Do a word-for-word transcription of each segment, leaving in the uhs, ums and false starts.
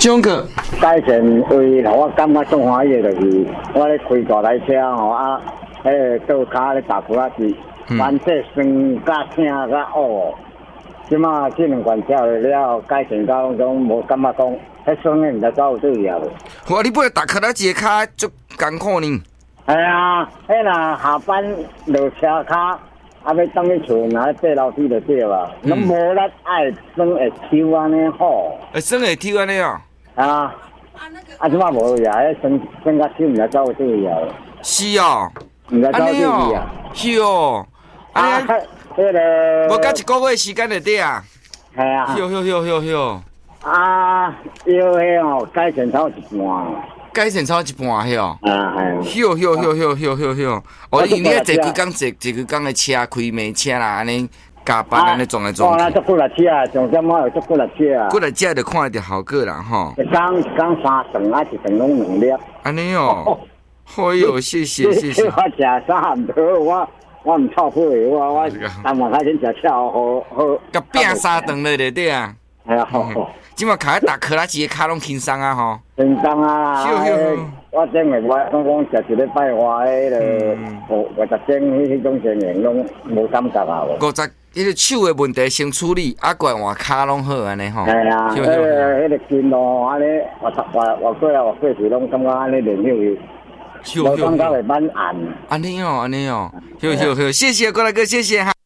蒋哥， 改善为让我感觉最欢喜的就是，我咧开大台车吼啊，迄倒骹咧踏脚是，反正酸甲痛甲恶，即马这两罐车了改善到种无感觉讲，迄酸的毋知走有对了。 哇！你本来踏脚踏一个骹足艰苦呢。 系啊，迄若下班落车骹。啊，要当去厝，拿爬楼梯就对啦。拢无咱爱耍会抽安尼好。 会耍会抽安尼哦。 啊，啊，即摆无呀，迄耍耍甲手毋知走对呀。 是哦。 毋知走对呀。 是哦。 啊，迄个。 无甲一个月时间就对啊。 系啊。 哟哟哟哟哟。 啊，要迄哦，改善超一半。 改善超一半迄哦， 啊系， 哟哟哟哟哟哟哟！哦，因为你要坐几工坐坐几工的车，开门车啦，安尼加班安尼撞来撞去。 哦，那足几日车，上点我有足几日车啊。 几日车就看得好个啦吼。 一工一工三顿啊，一顿拢两粒。 安尼哦，哎呦，谢谢谢谢。 我食啥唔好，我我唔臭屁，我我当晚开始食超好好。 甲拼三顿了对对啊。 系啊，好。 即马卡打克拉机的骹拢轻松啊吼， 轻松啊！我正月我讲讲食一礼拜花迄个五五十钟迄迄种情形拢无感觉啊。 五十迄个手的问题先处理，啊，怪换骹拢好安尼吼。 系啊，迄个迄个筋咯，安尼活活活过来活过去拢感觉安尼练休休，无感觉会蛮硬。 安尼哦，安尼哦，休休休，谢谢过来哥，谢谢哈。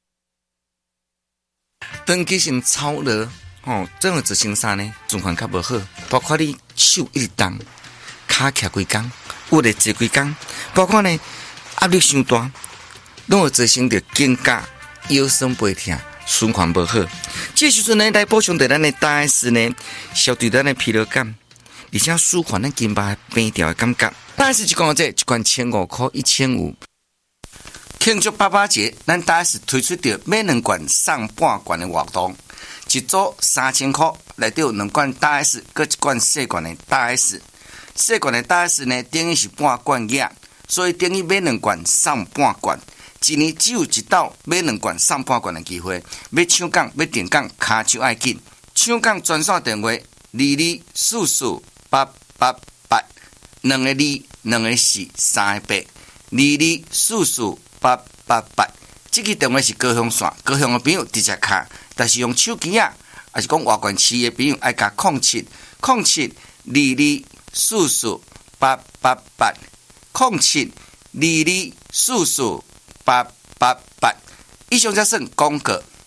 长期性操劳。哦，整个执行上呢，状况较无好，包括你手一直动，骹徛几工，有咧坐几工，包括呢压力伤大，拢会造成着肩胛、腰酸背痛，循环无好。这时阵呢，来补充着咱的大 S 呢，消除咱的疲劳感，而且舒缓咱肩膀平调的感觉。大 S 一罐这一罐千五块，一千五。庆祝爸爸节，咱大 S 推出着买两罐送半罐的活动。一组三千块，内底有两罐大 S， 搁一罐细罐的大 S。细罐的大 S 呢，等于是半罐液，所以等于买两罐送半罐。一年只有一道买两罐送半罐的机会。要抢讲，要订讲，卡就爱紧。抢讲专线电话：二二四四八八八，两个二，两个四，三个八，二二四四八八八。这个电话是高雄线，高雄的朋友直接卡。但是用手机啊，还是讲外县市的朋友爱加零七零七二二四四八八八零七二二四四八八八。以上才算广告。